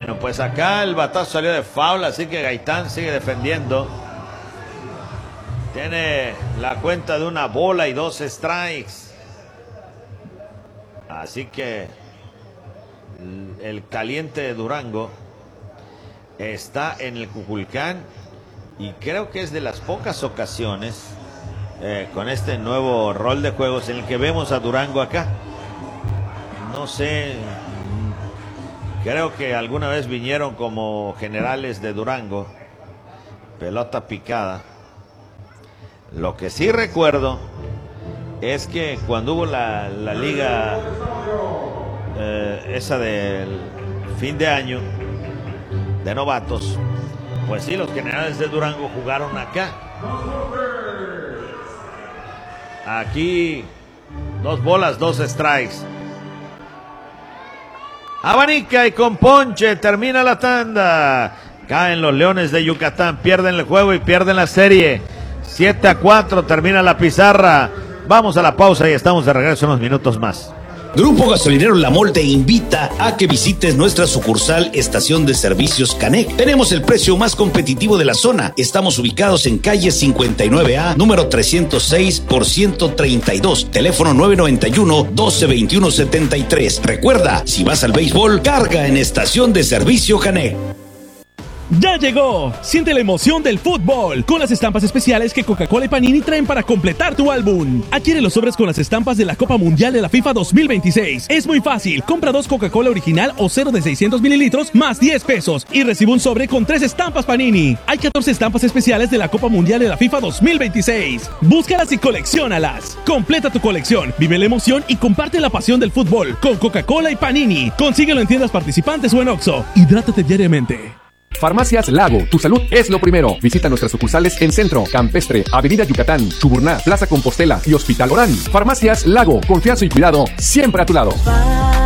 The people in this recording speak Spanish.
Pues acá el batazo salió de foul, así que Gaitán sigue defendiendo. Tiene la cuenta de 1 bola y 2 strikes. Así que el caliente de Durango está en el Cuculcán y creo que es de las pocas ocasiones con este nuevo rol de juegos en el que vemos a Durango acá. No sé, creo que alguna vez vinieron como generales de Durango, pelota picada. Lo que sí recuerdo es que cuando hubo la liga esa del fin de año de novatos, pues sí, los generales de Durango jugaron acá. Aquí 2 bolas, 2 strikes. Abanica y con ponche termina la tanda. Caen los Leones de Yucatán, pierden el juego y pierden la serie. 7-4 termina la pizarra. Vamos a la pausa y estamos de regreso en unos minutos más. Grupo Gasolinero La Mol te invita a que visites nuestra sucursal Estación de Servicios Canec. Tenemos el precio más competitivo de la zona. Estamos ubicados en calle 59A, número 306 por 132. Teléfono 991-1221-73. Recuerda, si vas al béisbol, carga en Estación de Servicio Canec. ¡Ya llegó! Siente la emoción del fútbol con las estampas especiales que Coca-Cola y Panini traen para completar tu álbum. Adquiere los sobres con las estampas de la Copa Mundial de la FIFA 2026. Es muy fácil. Compra 2 Coca-Cola original o 0 de 600 mililitros más 10 pesos y recibe un sobre con 3 estampas Panini. Hay 14 estampas especiales de la Copa Mundial de la FIFA 2026. Búscalas y colecciónalas. Completa tu colección, vive la emoción y comparte la pasión del fútbol con Coca-Cola y Panini. Consíguelo en tiendas participantes o en Oxxo. Hidrátate diariamente. Farmacias Lago, tu salud es lo primero. Visita nuestras sucursales en Centro, Campestre, Avenida Yucatán, Chuburná, Plaza Compostela y Hospital Orán. Farmacias Lago, confianza y cuidado siempre a tu lado.